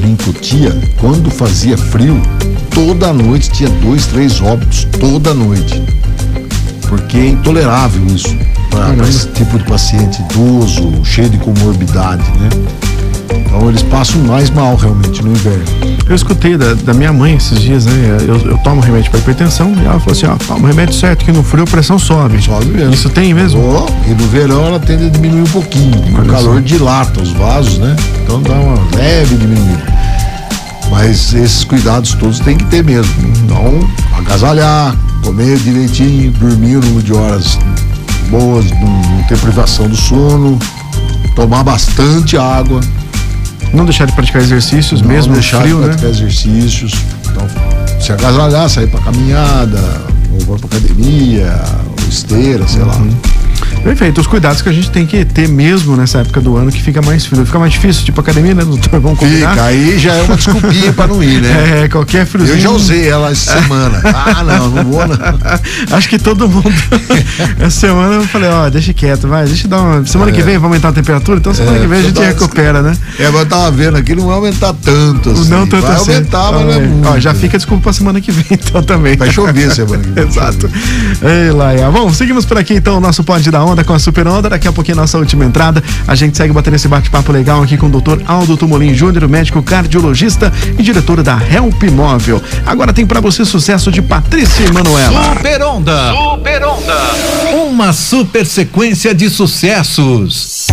em Cotia, quando fazia frio, toda noite tinha 2, 3 óbitos, toda noite. Porque é intolerável isso para esse tipo de paciente idoso, cheio de comorbidade, né? Então eles passam mais mal realmente no inverno. Eu escutei da minha mãe esses dias, né? Eu tomo remédio para hipertensão e ela falou assim, toma remédio certo que no frio a pressão sobe. Sobe mesmo. Isso tem mesmo? E no verão ela tende a diminuir um pouquinho. O calor dilata os vasos, né? Então dá uma leve diminuída. Mas esses cuidados todos tem que ter mesmo. Então, agasalhar, comer direitinho, dormir um número de horas boas, não ter privação do sono, tomar bastante água. Não deixar de praticar exercícios, mesmo no frio, né? Praticar exercícios. Então, se agasalhar, sair pra caminhada, ou pra academia, ou esteira, sei lá. Perfeito, os cuidados que a gente tem que ter mesmo nessa época do ano que fica mais frio. Fica mais difícil, tipo academia, né, doutor? Vamos combinar? Fica, aí já é uma desculpinha pra não ir, né? Qualquer friozinho. Eu já usei ela essa semana. Não vou não. Acho que todo mundo. Essa semana eu falei, deixa quieto, deixa eu dar uma. Semana que vem vai aumentar a temperatura, então semana que vem a gente recupera, né? Mas eu tava vendo aqui, não vai aumentar tanto assim. Não tanto vai assim. Aumentar, mas não é muito. Já fica desculpa pra semana que vem, então também. Vai chover semana que vem. Exato. Ei, Laia. Bom, seguimos por aqui então o nosso Pode da Onda com a Super Onda. Daqui a pouquinho nossa última entrada. A gente segue batendo esse bate-papo legal aqui com o Dr. Aldo Tumolin Júnior, médico cardiologista e diretor da Help Móvel. Agora tem pra você sucesso de Patrícia e Manuela. Super Onda. Super Onda. Uma super sequência de sucessos.